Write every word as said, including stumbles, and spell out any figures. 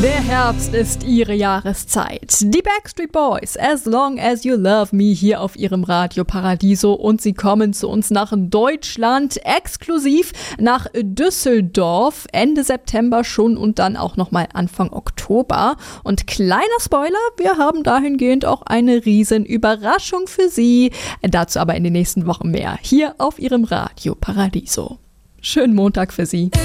Der Herbst ist ihre Jahreszeit. Die Backstreet Boys, As Long As You Love Me, hier auf ihrem Radio Paradiso, und sie kommen zu uns nach Deutschland, exklusiv nach Düsseldorf, Ende September schon und dann auch nochmal Anfang Oktober. Und kleiner Spoiler, wir haben dahingehend auch eine riesen Überraschung für Sie. Dazu aber in den nächsten Wochen mehr, hier auf ihrem Radio Paradiso. Schönen Montag für Sie.